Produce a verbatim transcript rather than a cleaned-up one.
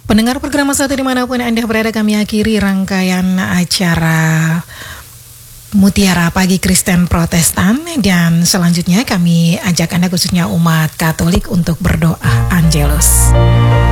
Pendengar program satu dimanapun Anda berada, kami akhiri rangkaian acara Mutiara Pagi Kristen Protestan, dan selanjutnya kami ajak Anda khususnya umat Katolik untuk berdoa Angelus.